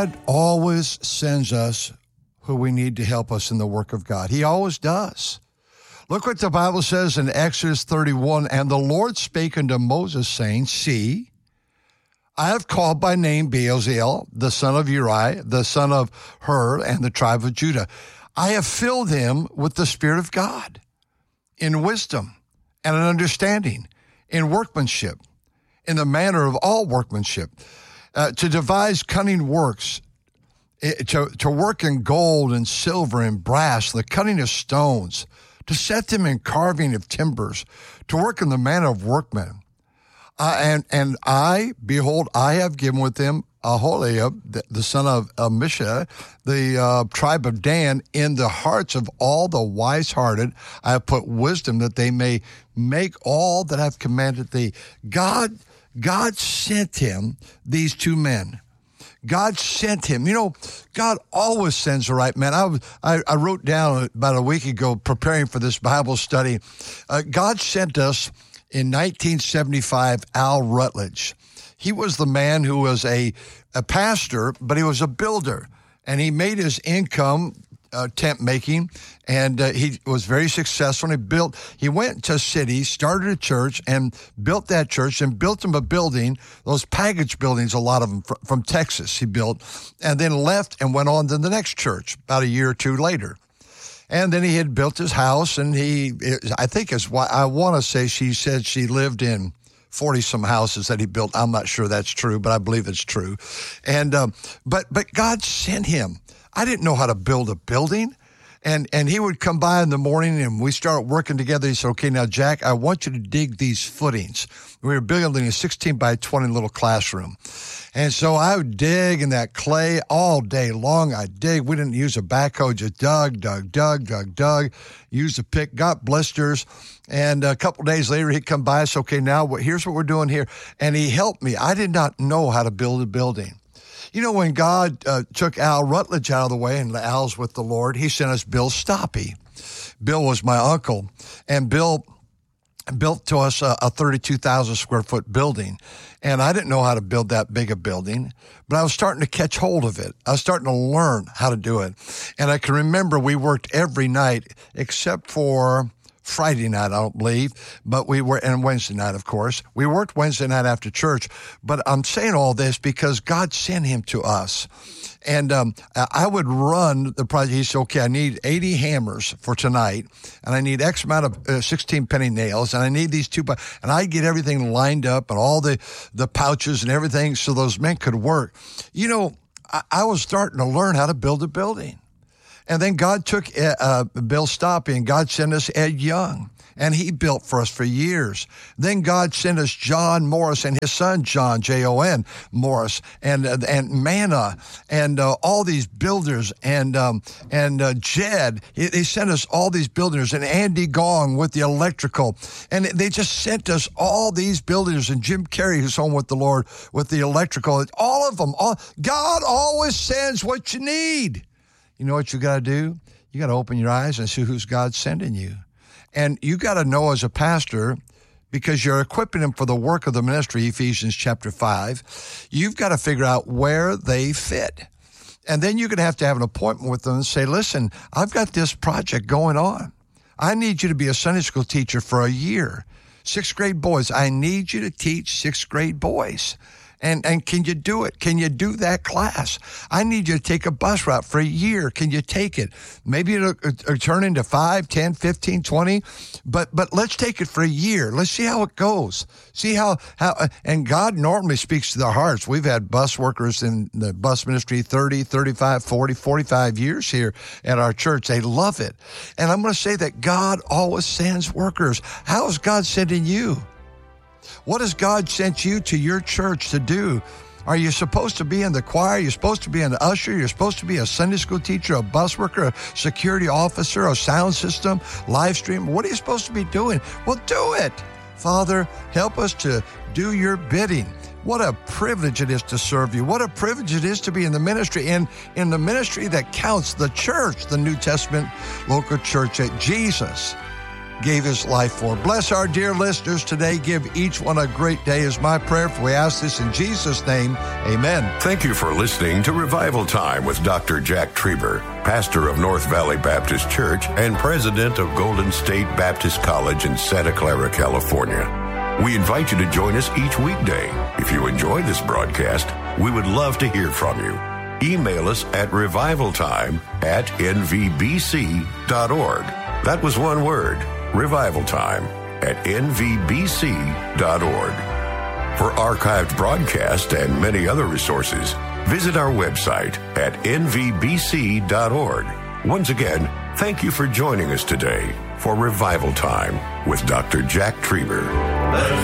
God always sends us who we need to help us in the work of God. He always does. Look what the Bible says in Exodus 31. And the Lord spake unto Moses, saying, See, I have called by name Bezaleel, the son of Uri, the son of Hur, and the tribe of Judah. I have filled him with the Spirit of God, in wisdom and in understanding, in workmanship, in the manner of all workmanship, to devise cunning works, to work in gold and silver and brass, the cutting of stones, to set them in carving of timbers, to work in the manner of workmen. And I, behold, I have given with them Aholiab, the son of Amishah, the tribe of Dan, in the hearts of all the wise-hearted. I have put wisdom that they may make all that I've commanded thee. God sent him these two men. God sent him. You know, God always sends the right man. I wrote down about a week ago, preparing for this Bible study, God sent us in 1975, Al Rutledge. He was the man who was a pastor, but he was a builder. And he made his income tent making, and he was very successful. And he went to cities, started a church, and built that church, and built him a building, those package buildings, a lot of them from Texas he built, and then left and went on to the next church about a year or two later. And then he had built his house, and I think it's why I want to say she said she lived in 40-some houses that he built. I'm not sure that's true, but I believe it's true. And but God sent him. I didn't know how to build a building. And he would come by in the morning, and we started working together. He said, okay, now, Jack, I want you to dig these footings. We were building a 16 by 20 little classroom. And so I would dig in that clay all day long. I'd dig. We didn't use a backhoe, just dug, used a pick, got blisters. And a couple of days later, he'd come by and say, okay, now here's what we're doing here. And he helped me. I did not know how to build a building. You know, when God took Al Rutledge out of the way, and Al's with the Lord, he sent us Bill Stoppy. Bill was my uncle, and Bill built to us a 32,000 square foot building. And I didn't know how to build that big a building, but I was starting to catch hold of it. I was starting to learn how to do it. And I can remember we worked every night except for Friday night, I don't believe, but and Wednesday night, of course. We worked Wednesday night after church, but I'm saying all this because God sent him to us. And I would run the project. He said, okay, I need 80 hammers for tonight, and I need X amount of 16 penny nails, and I need these and I'd get everything lined up and all the pouches and everything so those men could work. You know, I was starting to learn how to build a building. And then God took Bill Stoppy, and God sent us Ed Young, and he built for us for years. Then God sent us John Morris and his son John, Jon Morris, and Manna, and all these builders, and Jed. They sent us all these builders, and Andy Gong with the electrical, and they just sent us all these builders, and Jim Carey, who's home with the Lord, with the electrical. All of them. God always sends what you need. You know what you got to do? You got to open your eyes and see who's God sending you. And you got to know as a pastor, because you're equipping them for the work of the ministry, Ephesians chapter 5, you've got to figure out where they fit. And then you're going to have an appointment with them and say, listen, I've got this project going on. I need you to be a Sunday school teacher for a year. 6th grade boys. I need you to teach 6th grade boys. And can you do it? Can you do that class? I need you to take a bus route for a year. Can you take it? Maybe it'll turn into 5, 10, 15, 20, but let's take it for a year. Let's see how it goes. See how and God normally speaks to their hearts. We've had bus workers in the bus ministry 30, 35, 40, 45 years here at our church. They love it. And I'm going to say that God always sends workers. How is God sending you? What has God sent you to your church to do? Are you supposed to be in the choir? You're supposed to be an usher? You're supposed to be a Sunday school teacher, a bus worker, a security officer, a sound system, live stream? What are you supposed to be doing? Well, do it. Father, help us to do your bidding. What a privilege it is to serve you. What a privilege it is to be in the ministry, and in the ministry that counts, the church, the New Testament local church that Jesus gave his life for. Bless our dear listeners today. Give each one a great day is my prayer. For we ask this in Jesus' name. Amen. Thank you for listening to Revival Time with Dr. Jack Trieber, pastor of North Valley Baptist Church and president of Golden State Baptist College in Santa Clara, California. We invite you to join us each weekday. If you enjoy this broadcast, we would love to hear from you. Email us at revivaltime@nvbc.org. That was one word, revivaltime@nvbc.org. For archived broadcasts and many other resources, visit our website at nvbc.org. Once again, thank you for joining us today for Revival Time with Dr. Jack Trieber.